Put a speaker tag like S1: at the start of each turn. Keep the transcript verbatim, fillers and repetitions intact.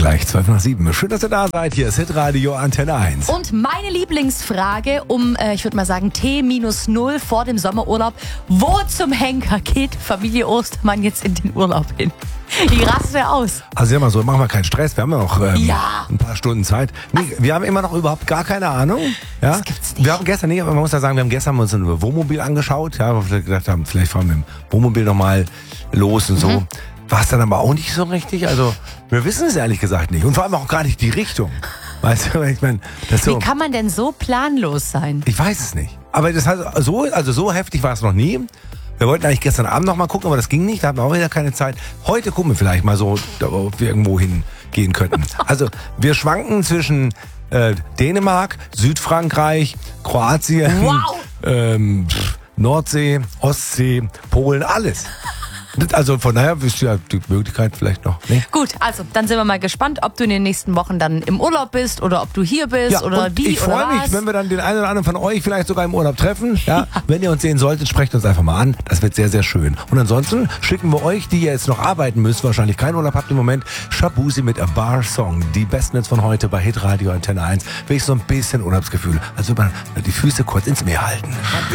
S1: Gleich zwölf nach sieben. Schön, dass ihr da seid. Hier ist Hitradio Antenne eins.
S2: Und meine Lieblingsfrage um, äh, ich würde mal sagen, T minus null vor dem Sommerurlaub. Wo zum Henker geht Familie Ostermann jetzt in den Urlaub hin? Die raste aus.
S1: Also sag mal so, machen wir keinen Stress. Wir haben ja noch ähm,
S2: Ja.
S1: ein paar Stunden Zeit. Nee, wir haben immer noch überhaupt gar keine Ahnung. Ja?
S2: Das gibt's nicht.
S1: Wir haben gestern, nee, aber man muss ja sagen, wir haben gestern uns ein Wohnmobil angeschaut. Ja, weil wir gedacht haben, vielleicht fahren wir mit dem Wohnmobil nochmal los und so.
S2: Mhm.
S1: War es dann aber auch nicht so richtig. Also wir wissen es ehrlich gesagt nicht. Und vor allem auch gar nicht die Richtung. Weißt du, ich meine, das so.
S2: Wie kann man denn so planlos sein?
S1: Ich weiß es nicht. Aber das hat so, also so heftig war es noch nie. Wir wollten eigentlich gestern Abend noch mal gucken, aber das ging nicht. Da hatten wir auch wieder keine Zeit. Heute gucken wir vielleicht mal so, ob wir irgendwo hingehen könnten. Also wir schwanken zwischen äh, Dänemark, Südfrankreich, Kroatien,
S2: Wow.
S1: ähm, pff, Nordsee, Ostsee, Polen, alles. Also von daher ist ja die Möglichkeit vielleicht noch. Nee?
S2: Gut, also dann sind wir mal gespannt, ob du in den nächsten Wochen dann im Urlaub bist oder ob du hier bist
S1: Ja,
S2: oder
S1: und
S2: wie
S1: ich
S2: oder
S1: freue mich,
S2: was.
S1: wenn wir dann den einen oder anderen von euch vielleicht sogar im Urlaub treffen. Ja, wenn ihr uns sehen solltet, sprecht uns einfach mal an. Das wird sehr, sehr schön. Und ansonsten schicken wir euch, die ihr jetzt noch arbeiten müsst, wahrscheinlich keinen Urlaub habt im Moment, Shabuzi mit A Bar Song. Die besten Hits von heute bei Hitradio Antenne eins. Will ich so ein bisschen Urlaubsgefühl. Also man die Füße kurz ins Meer halten.